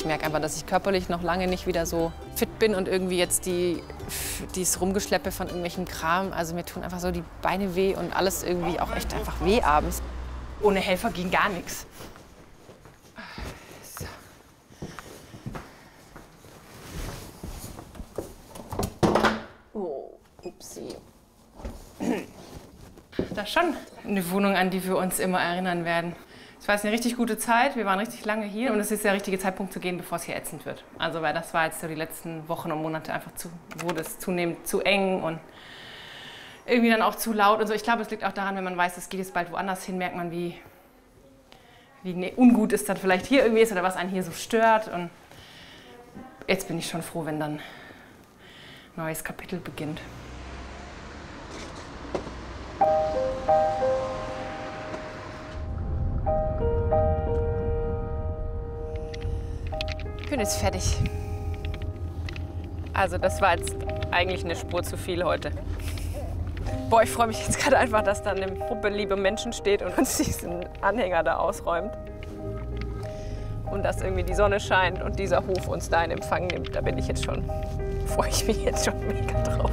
Ich merke einfach, dass ich körperlich noch lange nicht wieder so fit bin und irgendwie jetzt dieses Rumgeschleppe von irgendwelchem Kram. Also mir tun einfach so die Beine weh und alles irgendwie auch echt einfach weh abends. Ohne Helfer ging gar nichts. So. Oh, upsie. Das ist schon eine Wohnung, an die wir uns immer erinnern werden. Es war jetzt eine richtig gute Zeit, wir waren richtig lange hier und es ist der richtige Zeitpunkt zu gehen, bevor es hier ätzend wird. Also weil das war jetzt so die letzten Wochen und Monate einfach wurde es zunehmend zu eng und irgendwie dann auch zu laut und so. Ich glaube, es liegt auch daran, wenn man weiß, es geht jetzt bald woanders hin, merkt man, wie ungut es dann vielleicht hier irgendwie ist oder was einen hier so stört. Und jetzt bin ich schon froh, wenn dann ein neues Kapitel beginnt. Ich bin jetzt fertig. Also das war jetzt eigentlich eine Spur zu viel heute. Boah, ich freue mich jetzt gerade einfach, dass da eine Gruppe liebe Menschen steht und uns diesen Anhänger da ausräumt. Und dass irgendwie die Sonne scheint und dieser Hof uns da in Empfang nimmt. Da bin ich jetzt schon, freue ich mich jetzt schon mega drauf.